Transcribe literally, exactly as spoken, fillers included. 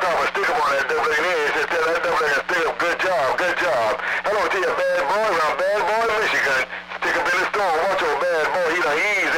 off a stick up on that double A. He said, tell that double A to stick up. Good job, good job. Hello to you, bad boy, around Bad Boy, Michigan. Stick up in the storm. Watch your bad boy. He done eased